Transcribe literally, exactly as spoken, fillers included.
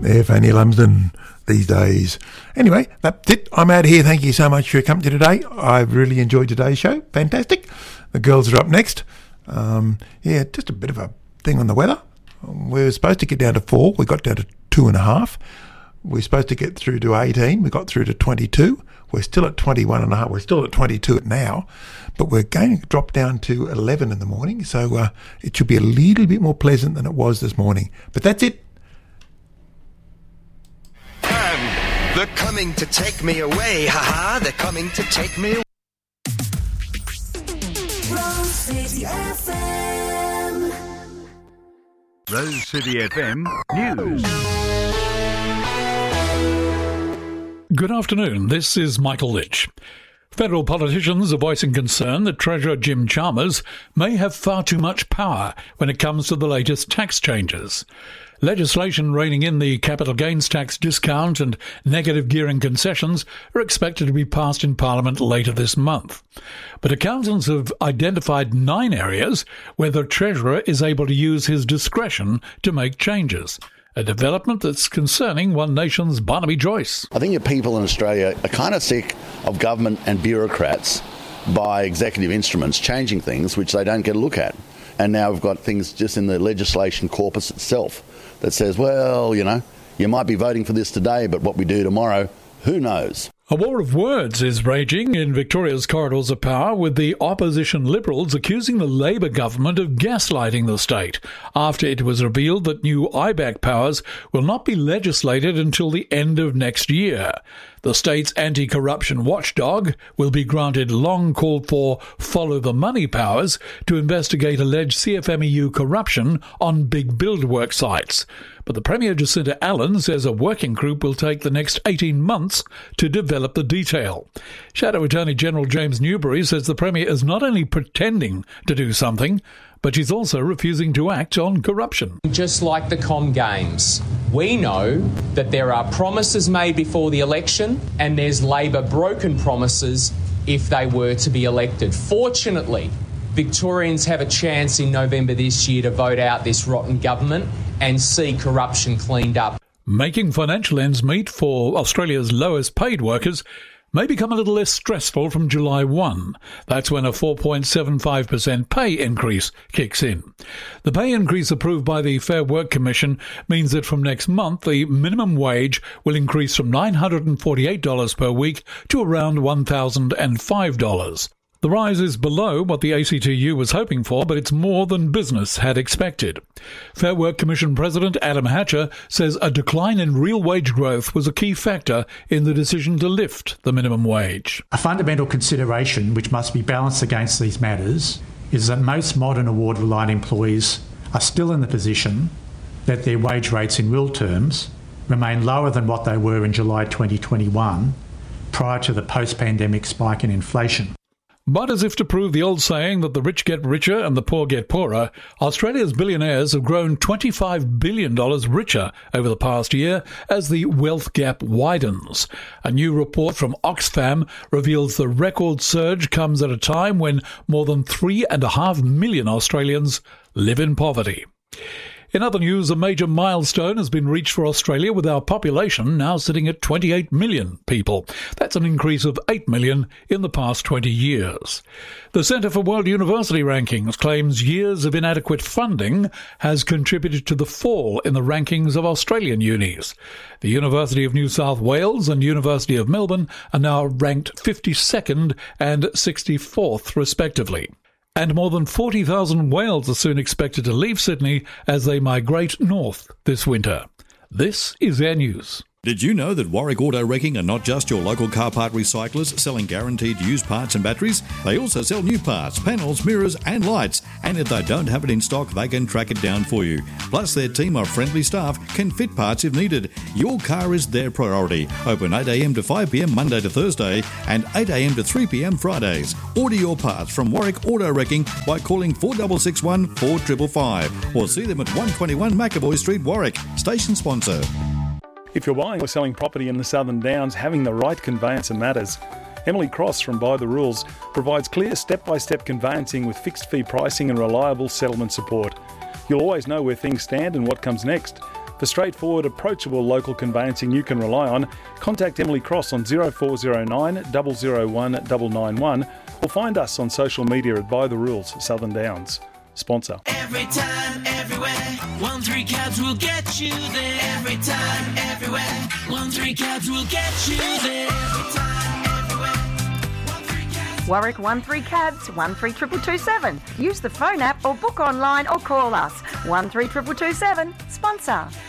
They're Fanny Lumsden these days. Anyway, that's it. I'm out of here. Thank you so much for your company today. I've really enjoyed today's show. Fantastic. The girls are up next. Um, yeah, just a bit of a thing on the weather. We were supposed to get down to four. We got down to two and a half. We were supposed to get through to eighteen. We got through to twenty-two. We're still at twenty-one and a half. We're still at twenty-two now, but we're going to drop down to eleven in the morning. So uh, it should be a little bit more pleasant than it was this morning. But that's it. And they're coming to take me away. Ha-ha, they're coming to take me away. Rose City F M. Rose City F M News. Good afternoon, this is Michael Litch. Federal politicians are voicing concern that Treasurer Jim Chalmers may have far too much power when it comes to the latest tax changes. Legislation reining in the capital gains tax discount and negative gearing concessions are expected to be passed in Parliament later this month. But accountants have identified nine areas where the Treasurer is able to use his discretion to make changes. A development that's concerning One Nation's Barnaby Joyce. I think your people in Australia are kind of sick of government and bureaucrats by executive instruments changing things which they don't get a look at. And now we've got things just in the legislation corpus itself that says, well, you know, you might be voting for this today, but what we do tomorrow, who knows? A war of words is raging in Victoria's corridors of power, with the opposition Liberals accusing the Labor government of gaslighting the state after it was revealed that new I BAC powers will not be legislated until the end of next year. The state's anti-corruption watchdog will be granted long-called-for follow-the-money powers to investigate alleged C F M E U corruption on big build work sites. But the Premier Jacinta Allen says a working group will take the next eighteen months to develop the detail. Shadow Attorney General James Newbury says the Premier is not only pretending to do something, but she's also refusing to act on corruption. Just like the Com Games, we know that there are promises made before the election and there's Labor broken promises if they were to be elected. Fortunately, Victorians have a chance in November this year to vote out this rotten government and see corruption cleaned up. Making financial ends meet for Australia's lowest paid workers may become a little less stressful from July first. That's when a four point seven five percent pay increase kicks in. The pay increase approved by the Fair Work Commission means that from next month the minimum wage will increase from nine hundred forty-eight dollars per week to around one thousand five dollars. The rise is below what the A C T U was hoping for, but it's more than business had expected. Fair Work Commission President Adam Hatcher says a decline in real wage growth was a key factor in the decision to lift the minimum wage. A fundamental consideration which must be balanced against these matters is that most modern award-reliant employees are still in the position that their wage rates in real terms remain lower than what they were in July twenty twenty-one, prior to the post-pandemic spike in inflation. But as if to prove the old saying that the rich get richer and the poor get poorer, Australia's billionaires have grown twenty-five billion dollars richer over the past year as the wealth gap widens. A new report from Oxfam reveals the record surge comes at a time when more than three and a half million Australians live in poverty. In other news, a major milestone has been reached for Australia, with our population now sitting at twenty-eight million people. That's an increase of eight million in the past twenty years. The Centre for World University Rankings claims years of inadequate funding has contributed to the fall in the rankings of Australian unis. The University of New South Wales and University of Melbourne are now ranked fifty-second and sixty-fourth respectively. And more than forty thousand whales are soon expected to leave Sydney as they migrate north this winter. This is Air News. Did you know that Warwick Auto Wrecking are not just your local car part recyclers selling guaranteed used parts and batteries? They also sell new parts, panels, mirrors and lights. And if they don't have it in stock, they can track it down for you. Plus, their team of friendly staff can fit parts if needed. Your car is their priority. Open eight a.m. to five p.m. Monday to Thursday and eight a.m. to three p.m. Fridays. Order your parts from Warwick Auto Wrecking by calling four six six one, four five five five or see them at one twenty-one McAvoy Street, Warwick. Station sponsor. If you're buying or selling property in the Southern Downs, having the right conveyancer matters. Emily Cross from By the Rules provides clear step-by-step conveyancing with fixed fee pricing and reliable settlement support. You'll always know where things stand and what comes next. For straightforward, approachable local conveyancing you can rely on, contact Emily Cross on oh four oh nine, zero zero one, nine nine one or find us on social media at By the Rules Southern Downs. Sponsor. Every time, everywhere, one three cabs will get you there. Every time, everywhere, one three cabs will get you there. Every time, everywhere, one three cabs. Warwick one three cabs, one three triple two seven. Use the phone app or book online or call us. one three triple two seven. Sponsor.